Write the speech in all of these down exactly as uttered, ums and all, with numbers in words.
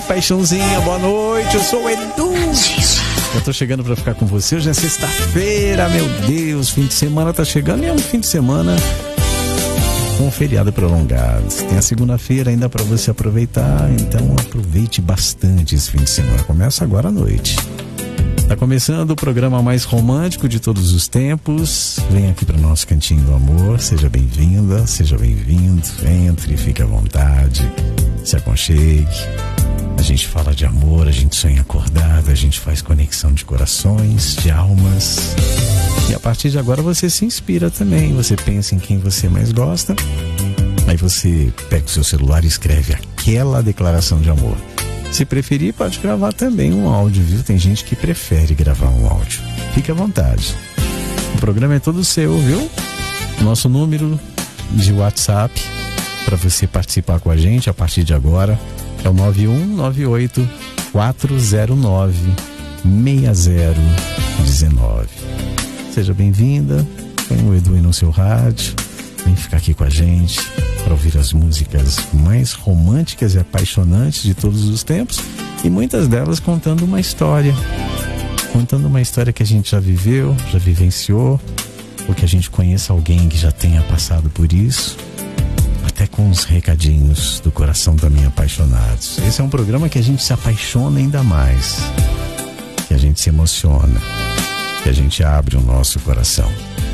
paixãozinha, boa noite, eu sou o Edu. Eu tô chegando pra ficar com você, hoje é sexta-feira, meu Deus, fim de semana tá chegando e é um fim de semana com um feriado prolongado. Tem a segunda-feira ainda pra você aproveitar, então aproveite bastante esse fim de semana, começa agora à noite. Tá começando o programa mais romântico de todos os tempos. Vem aqui para o nosso cantinho do amor. Seja bem-vinda, seja bem-vindo. Entre, fique à vontade, se aconchegue. A gente fala de amor, a gente sonha acordado, a gente faz conexão de corações, de almas. E a partir de agora você se inspira também. Você pensa em quem você mais gosta. Aí você pega o seu celular e escreve aquela declaração de amor. Se preferir, pode gravar também um áudio, viu? Tem gente que prefere gravar um áudio. Fique à vontade. O programa é todo seu, viu? Nosso número de WhatsApp para você participar com a gente a partir de agora é o nove um nove oito, quatro zero nove, seis zero um nove. Seja bem-vinda. Põe o Edu aí no seu rádio. Vem ficar aqui com a gente para ouvir as músicas mais românticas e apaixonantes de todos os tempos, e muitas delas contando uma história, contando uma história que a gente já viveu, já vivenciou, ou que a gente conheça alguém que já tenha passado por isso, até com uns recadinhos do coração também apaixonados. Esse é um programa que a gente se apaixona ainda mais, que a gente se emociona, que a gente abre o nosso coração.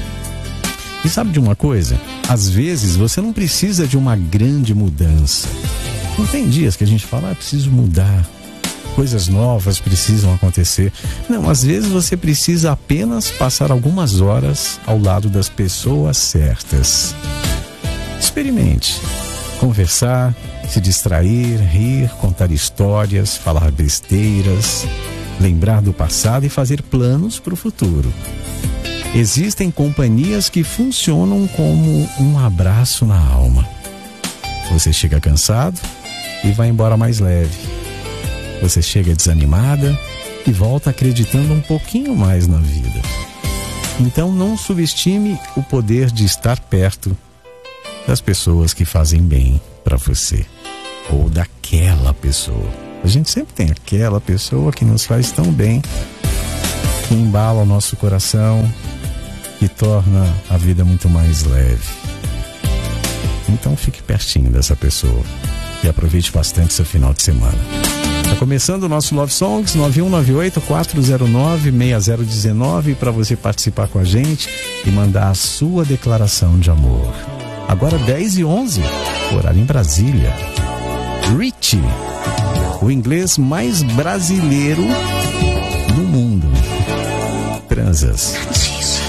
E sabe de uma coisa? Às vezes você não precisa de uma grande mudança. Não tem dias que a gente fala, ah, preciso mudar, coisas novas precisam acontecer. Não, às vezes você precisa apenas passar algumas horas ao lado das pessoas certas. Experimente. Conversar, se distrair, rir, contar histórias, falar besteiras, lembrar do passado e fazer planos para o futuro. Existem companhias que funcionam como um abraço na alma. Você chega cansado e vai embora mais leve. Você chega desanimada e volta acreditando um pouquinho mais na vida. Então não subestime o poder de estar perto das pessoas que fazem bem para você, ou daquela pessoa. A gente sempre tem aquela pessoa que nos faz tão bem, que embala o nosso coração, que torna a vida muito mais leve. Então fique pertinho dessa pessoa e aproveite bastante seu final de semana. Está começando o nosso Love Songs, nove um nove oito, quatro zero nove, seis zero um nove, para você participar com a gente e mandar a sua declaração de amor. Agora dez e onze, horário em Brasília. Richie, o inglês mais brasileiro do mundo. Transas.